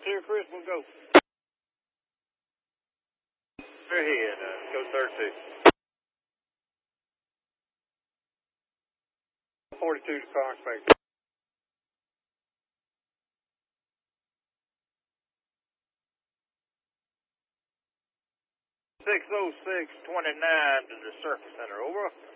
clear, Chris. We'll go. Clear ahead. Go 32. 42 to car inspector. 606-29 to the Circuit Center. Over.